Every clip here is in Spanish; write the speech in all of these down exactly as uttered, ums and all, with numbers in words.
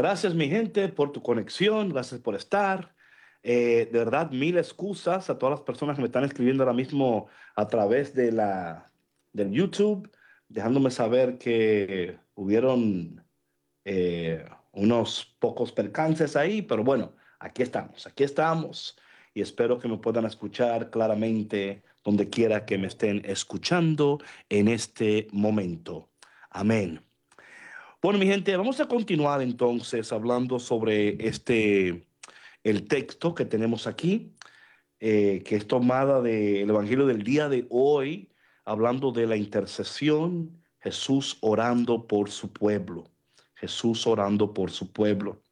Gracias, mi gente, por tu conexión. Gracias por estar. Eh, de verdad, mil excusas a todas las personas que me están escribiendo ahora mismo a través de la, del YouTube, dejándome saber que hubieron eh, unos pocos percances ahí, pero bueno, aquí estamos, aquí estamos y espero que me puedan escuchar claramente donde quiera que me estén escuchando en este momento. Amén. Bueno, mi gente, vamos a continuar entonces hablando sobre este, el texto que tenemos aquí, eh, que es tomada del Evangelio del día de hoy, hablando de la intercesión, Jesús orando por su pueblo, Jesús orando por su pueblo.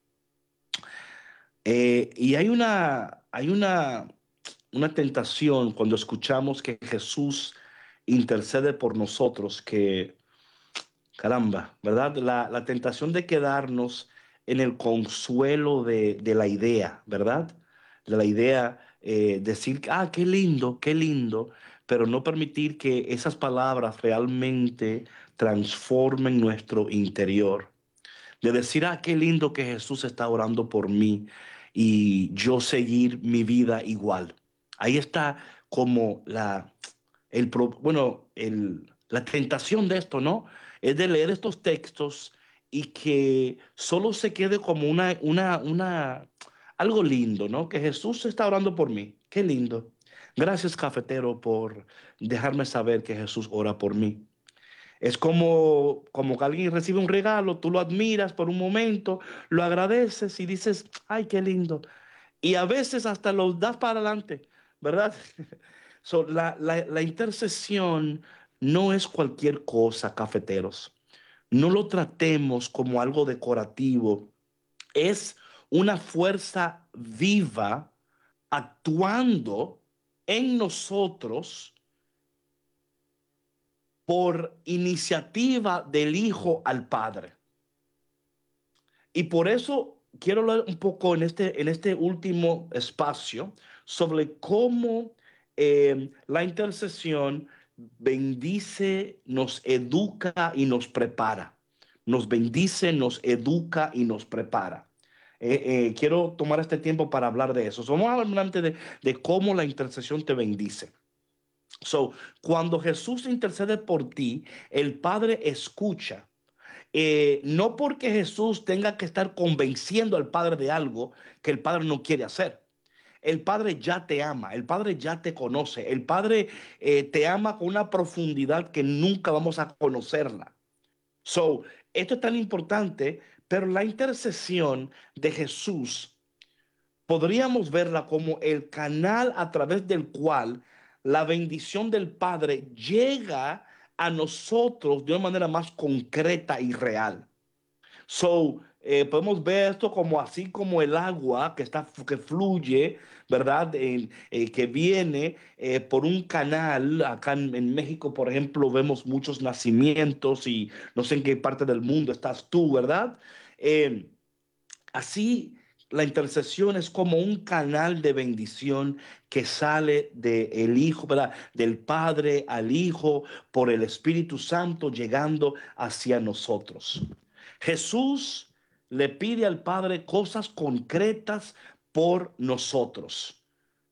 Eh, y hay una, hay una, una tentación cuando escuchamos que Jesús intercede por nosotros, que caramba, ¿verdad? La, la tentación de quedarnos en el consuelo de, de la idea, ¿verdad? De la idea, eh, decir, ah, qué lindo, qué lindo, pero no permitir que esas palabras realmente transformen nuestro interior. De decir, ah, qué lindo que Jesús está orando por mí y yo seguir mi vida igual. Ahí está como la, el, pro- bueno, el, la tentación de esto, ¿no? Es de leer estos textos y que solo se quede como una, una, una, algo lindo, ¿no? Que Jesús está orando por mí. Qué lindo. Gracias, cafetero, por dejarme saber que Jesús ora por mí. Es como, como que alguien recibe un regalo, tú lo admiras por un momento, lo agradeces y dices, ay, qué lindo. Y a veces hasta lo das para adelante, ¿verdad? So, la, la, la intercesión no es cualquier cosa, cafeteros. No lo tratemos como algo decorativo. Es una fuerza viva actuando en nosotros por iniciativa del Hijo al Padre. Y por eso quiero hablar un poco en este, en este último espacio sobre cómo eh, la intercesión bendice, nos educa y nos prepara. Nos bendice, nos educa y nos prepara. Eh, eh, quiero tomar este tiempo para hablar de eso. So, vamos a hablar antes de, de cómo la intercesión te bendice. So, cuando Jesús intercede por ti, el Padre escucha. Eh, no porque Jesús tenga que estar convenciendo al Padre de algo que el Padre no quiere hacer. El Padre ya te ama, el Padre ya te conoce, el Padre eh, te ama con una profundidad que nunca vamos a conocerla. So, esto es tan importante, pero la intercesión de Jesús podríamos verla como el canal a través del cual la bendición del Padre llega a nosotros de una manera más concreta y real. So, eh, podemos ver esto como así como el agua que está que fluye, ¿verdad? En- eh, que viene eh, por un canal. Acá en, en México, por ejemplo, vemos muchos nacimientos y no sé en qué parte del mundo estás tú, ¿verdad? Eh, Así, la intercesión es como un canal de bendición que sale del Hijo, ¿verdad? Del Padre al Hijo por el Espíritu Santo llegando hacia nosotros. Jesús le pide al Padre cosas concretas por nosotros.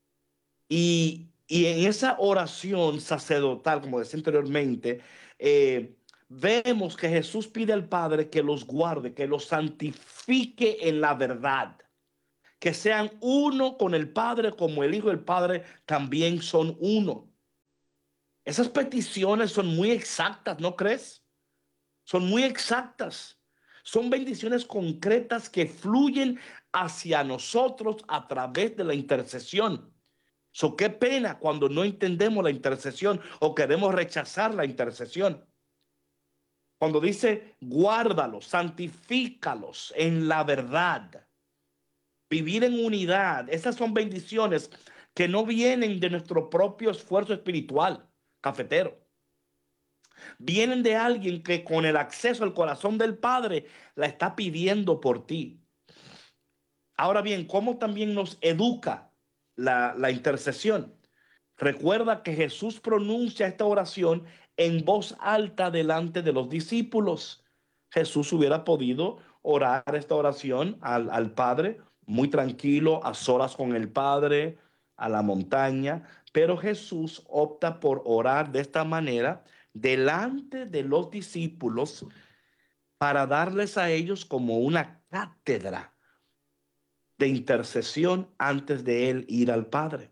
Y, y en esa oración sacerdotal, como decía anteriormente, eh, vemos que Jesús pide al Padre que los guarde, que los santifique en la verdad, que sean uno con el Padre como el Hijo y el Padre también son uno. Esas peticiones son muy exactas, ¿no crees? Son muy exactas. Son bendiciones concretas que fluyen hacia nosotros a través de la intercesión. So, qué pena cuando no entendemos la intercesión o queremos rechazar la intercesión. Cuando dice guárdalos, santifícalos en la verdad, vivir en unidad, esas son bendiciones que no vienen de nuestro propio esfuerzo espiritual, cafetero. Vienen de alguien que con el acceso al corazón del Padre la está pidiendo por ti. Ahora bien, ¿cómo también nos educa la, la intercesión? Recuerda que Jesús pronuncia esta oración en voz alta delante de los discípulos. Jesús hubiera podido orar esta oración al, al Padre, muy tranquilo, a solas con el Padre, a la montaña, pero Jesús opta por orar de esta manera delante de los discípulos para darles a ellos como una cátedra de intercesión antes de él ir al Padre.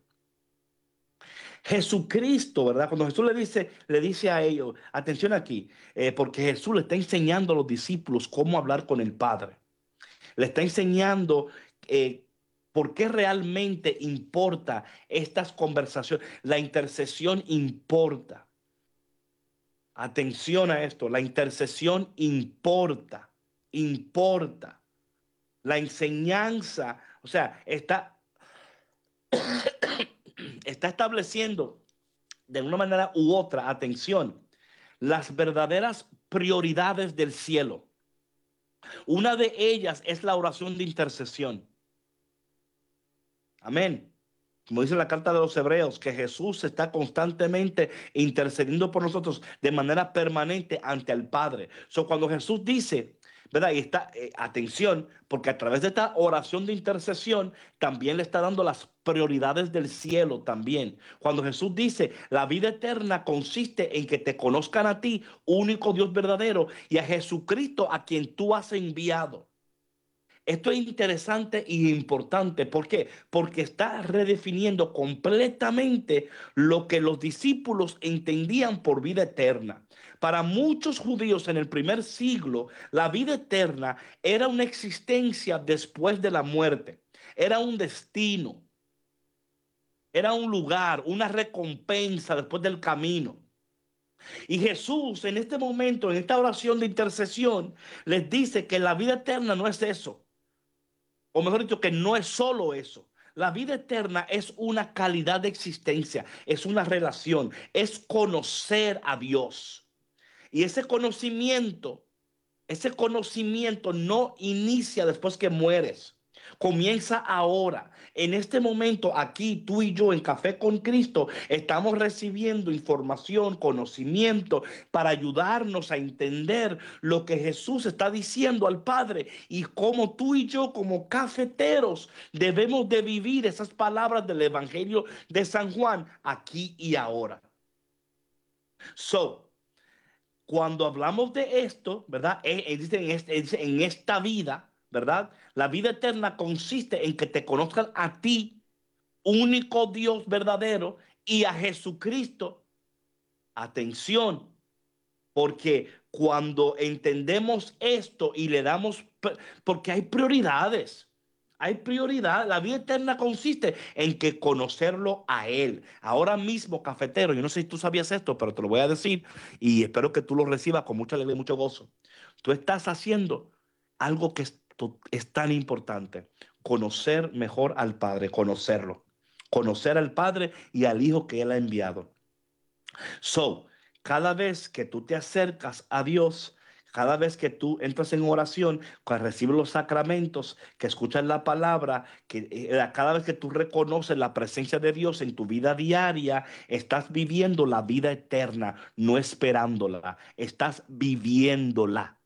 Jesucristo, ¿verdad? Cuando Jesús le dice, le dice a ellos, atención aquí, eh, porque Jesús le está enseñando a los discípulos cómo hablar con el Padre. Le está enseñando eh, por qué realmente importa estas conversaciones. La intercesión importa. Atención a esto, la intercesión importa, importa. La enseñanza, o sea, está, está estableciendo de una manera u otra, atención, las verdaderas prioridades del cielo. Una de ellas es la oración de intercesión. Amén. Como dice la carta de los Hebreos, que Jesús está constantemente intercediendo por nosotros de manera permanente ante el Padre. So, cuando Jesús dice, ¿verdad? Y está, eh, atención, porque a través de esta oración de intercesión también le está dando las prioridades del cielo también. Cuando Jesús dice, la vida eterna consiste en que te conozcan a ti, único Dios verdadero, y a Jesucristo a quien tú has enviado. Esto es interesante y importante. ¿Por qué? Porque está redefiniendo completamente lo que los discípulos entendían por vida eterna. Para muchos judíos en el primer siglo, la vida eterna era una existencia después de la muerte. Era un destino. Era un lugar, una recompensa después del camino. Y Jesús en este momento, en esta oración de intercesión, les dice que la vida eterna no es eso. O mejor dicho, que no es solo eso. La vida eterna es una calidad de existencia, es una relación, es conocer a Dios. Y ese conocimiento, ese conocimiento no inicia después que mueres. Comienza ahora. En este momento, aquí tú y yo en Café con Cristo estamos recibiendo información, conocimiento para ayudarnos a entender lo que Jesús está diciendo al Padre y cómo tú y yo como cafeteros debemos de vivir esas palabras del Evangelio de San Juan aquí y ahora. So, cuando hablamos de esto, ¿verdad? Eh, eh, dice, en, este, dice, en esta vida, ¿verdad? La vida eterna consiste en que te conozcan a ti, único Dios verdadero, y a Jesucristo. Atención, porque cuando entendemos esto y le damos, porque hay prioridades. Hay prioridad. La vida eterna consiste en que conocerlo a Él. Ahora mismo, cafetero, yo no sé si tú sabías esto, pero te lo voy a decir y espero que tú lo recibas con mucha alegría y mucho gozo. Tú estás haciendo algo que es, es tan importante. Conocer mejor al Padre, conocerlo. Conocer al Padre y al Hijo que Él ha enviado. So, cada vez que tú te acercas a Dios, cada vez que tú entras en oración, que recibes los sacramentos, que escuchas la palabra, que eh, cada vez que tú reconoces la presencia de Dios en tu vida diaria, estás viviendo la vida eterna, no esperándola, estás viviéndola,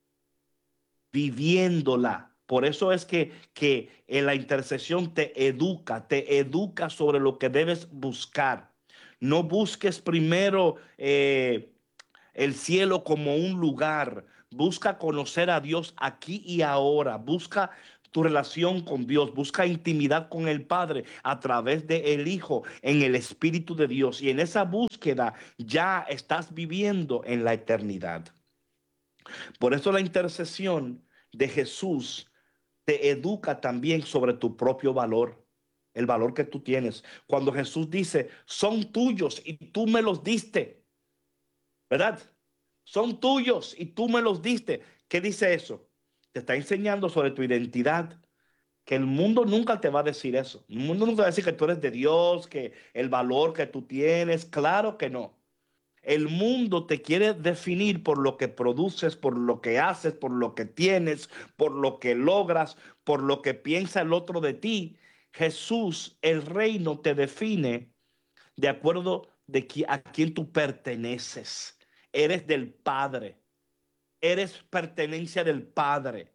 viviéndola. Por eso es que, que en la intercesión te educa, te educa sobre lo que debes buscar. No busques primero eh, el cielo como un lugar. Busca conocer a Dios aquí y ahora. Busca tu relación con Dios. Busca intimidad con el Padre a través de el Hijo en el Espíritu de Dios. Y en esa búsqueda ya estás viviendo en la eternidad. Por eso la intercesión de Jesús te educa también sobre tu propio valor, el valor que tú tienes. Cuando Jesús dice, son tuyos y tú me los diste, ¿verdad? Son tuyos y tú me los diste. ¿Qué dice eso? Te está enseñando sobre tu identidad, que el mundo nunca te va a decir eso. El mundo nunca va a decir que tú eres de Dios, que el valor que tú tienes, claro que no. El mundo te quiere definir por lo que produces, por lo que haces, por lo que tienes, por lo que logras, por lo que piensa el otro de ti. Jesús, el reino te define de acuerdo de qui- a quién tú perteneces. Eres del Padre. Eres pertenencia del Padre.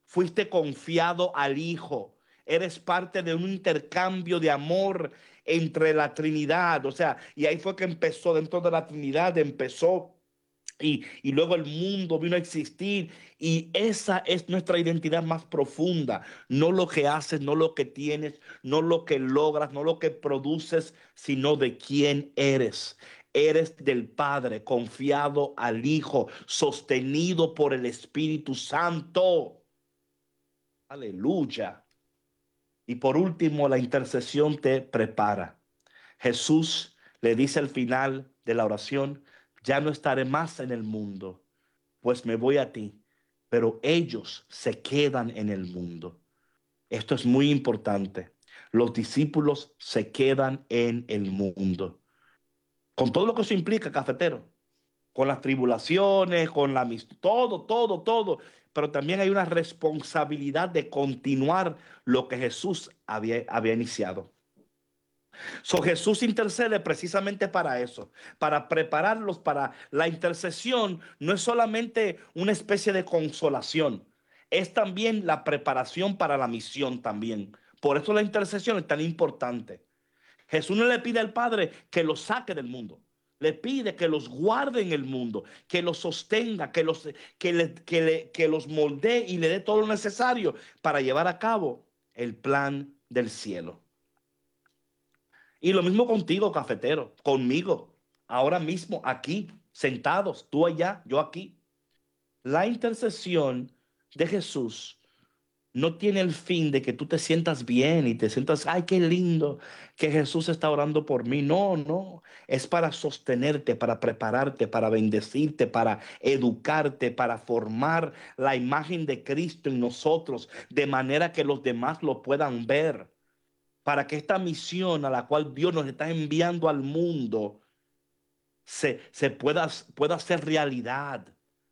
fuiste confiado al Hijo. Eres parte de un intercambio de amor entre la Trinidad. O sea, y ahí fue que empezó, dentro de la Trinidad, empezó. Y, y luego el mundo vino a existir y esa es nuestra identidad más profunda. No lo que haces, no lo que tienes, no lo que logras, no lo que produces, sino de quién eres. Eres del Padre, confiado al Hijo, sostenido por el Espíritu Santo. Aleluya. Y por último, la intercesión te prepara. Jesús le dice al final de la oración: ya no estaré más en el mundo, pues me voy a ti, pero ellos se quedan en el mundo. Esto es muy importante. Los discípulos se quedan en el mundo. Con todo lo que eso implica, cafetero, con las tribulaciones, con la amistad, todo, todo, todo. Pero también hay una responsabilidad de continuar lo que Jesús había, había iniciado. So, Jesús intercede precisamente para eso, para prepararlos para la intercesión. No es solamente una especie de consolación, es también la preparación para la misión también. Por eso la intercesión es tan importante. Jesús no le pide al Padre que los saque del mundo. Le pide que los guarde en el mundo, que los sostenga, que los, que le, que le, que los moldee y le dé todo lo necesario para llevar a cabo el plan del cielo. Y lo mismo contigo, cafetero, conmigo, ahora mismo aquí, sentados, tú allá, yo aquí. La intercesión de Jesús no tiene el fin de que tú te sientas bien y te sientas, ay, qué lindo que Jesús está orando por mí. No, no, es para sostenerte, para prepararte, para bendecirte, para educarte, para formar la imagen de Cristo en nosotros, de manera que los demás lo puedan ver, para que esta misión a la cual Dios nos está enviando al mundo se, se pueda, pueda hacer realidad.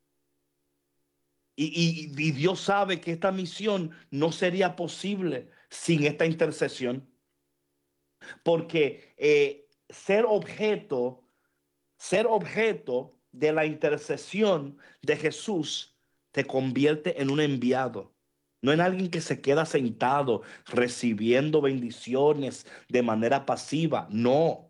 Y, y, y Dios sabe que esta misión no sería posible sin esta intercesión, porque eh, ser objeto, ser objeto de la intercesión de Jesús te convierte en un enviado. No en alguien que se queda sentado recibiendo bendiciones de manera pasiva. No.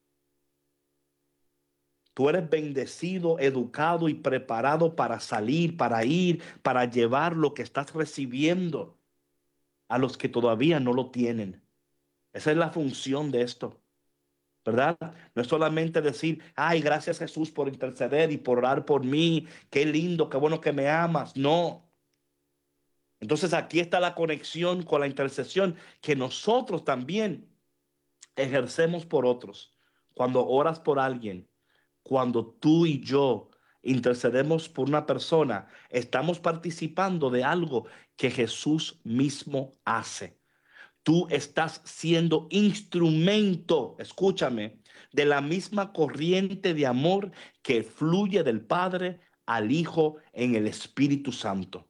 Tú eres bendecido, educado y preparado para salir, para ir, para llevar lo que estás recibiendo a los que todavía no lo tienen. Esa es la función de esto, ¿verdad? No es solamente decir, ay, gracias Jesús por interceder y por orar por mí. Qué lindo, qué bueno que me amas. No. Entonces aquí está la conexión con la intercesión que nosotros también ejercemos por otros. Cuando oras por alguien, cuando tú y yo intercedemos por una persona, estamos participando de algo que Jesús mismo hace. Tú estás siendo instrumento, escúchame, de la misma corriente de amor que fluye del Padre al Hijo en el Espíritu Santo.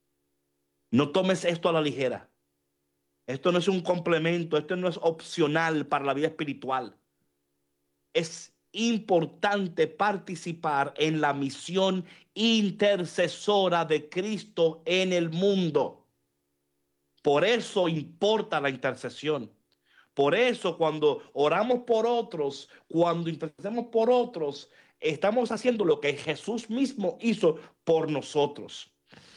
No tomes esto a la ligera. Esto no es un complemento, esto no es opcional para la vida espiritual. Es importante participar en la misión intercesora de Cristo en el mundo. Por eso importa la intercesión. Por eso cuando oramos por otros, cuando intercedemos por otros, estamos haciendo lo que Jesús mismo hizo por nosotros.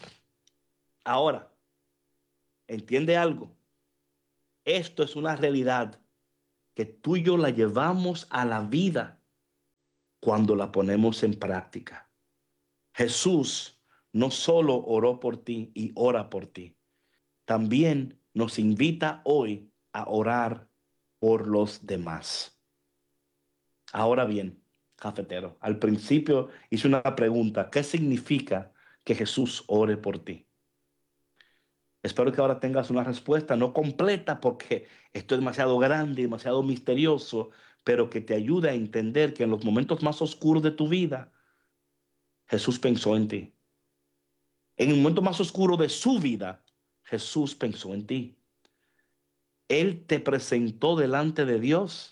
Ahora, ¿entiende algo? Esto es una realidad que tú y yo la llevamos a la vida cuando la ponemos en práctica. Jesús no solo oró por ti y ora por ti, también nos invita hoy a orar por los demás. Ahora bien, cafetero, al principio hice una pregunta: ¿qué significa que Jesús ore por ti? Espero que ahora tengas una respuesta, no completa porque esto es demasiado grande, demasiado misterioso, pero que te ayude a entender que en los momentos más oscuros de tu vida, Jesús pensó en ti. En el momento más oscuro de su vida, Jesús pensó en ti. Él te presentó delante de Dios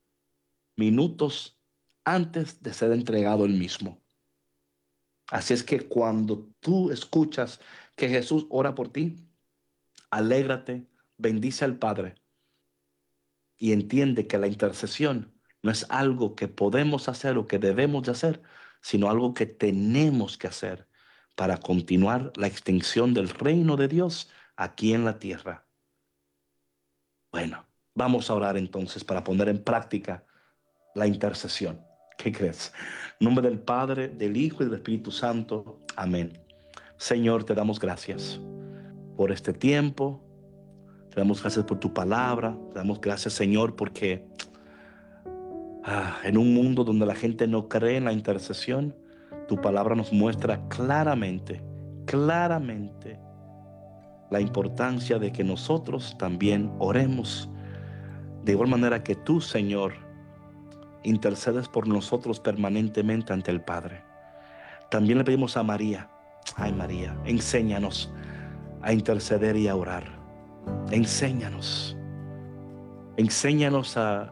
minutos antes de ser entregado él mismo. Así es que cuando tú escuchas que Jesús ora por ti. Alégrate, bendice al Padre y entiende que la intercesión no es algo que podemos hacer o que debemos de hacer, sino algo que tenemos que hacer para continuar la extensión del reino de Dios aquí en la tierra. Bueno, vamos a orar entonces para poner en práctica la intercesión. ¿Qué crees? En nombre del Padre, del Hijo y del Espíritu Santo. Amén. Señor, te damos gracias por este tiempo. Te damos gracias por tu palabra. Te damos gracias, Señor, porque ah, en un mundo donde la gente no cree en la intercesión, tu palabra nos muestra claramente, claramente la importancia de que nosotros también oremos. De igual manera que tú, Señor, intercedes por nosotros permanentemente ante el Padre. También le pedimos a María, ay María, enséñanos a interceder y a orar. Enséñanos, enséñanos a,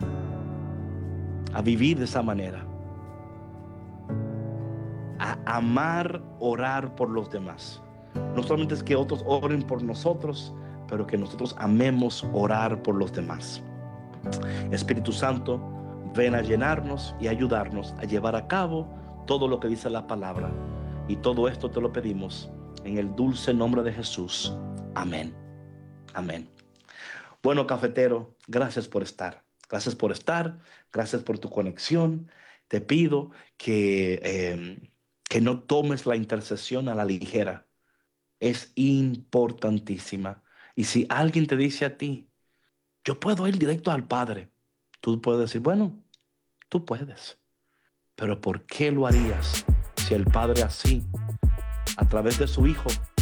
a vivir de esa manera, a amar, orar por los demás. No solamente es que otros oren por nosotros, pero que nosotros amemos orar por los demás. Espíritu Santo, ven a llenarnos y ayudarnos a llevar a cabo todo lo que dice la palabra. Y todo esto te lo pedimos en el dulce nombre de Jesús. Amén. Amén. Bueno, cafetero, gracias por estar. Gracias por estar. Gracias por tu conexión. Te pido que, eh, que no tomes la intercesión a la ligera. Es importantísima. Y si alguien te dice a ti, yo puedo ir directo al Padre, tú puedes decir, bueno, tú puedes. Pero ¿por qué lo harías si el Padre así, a través de su Hijo,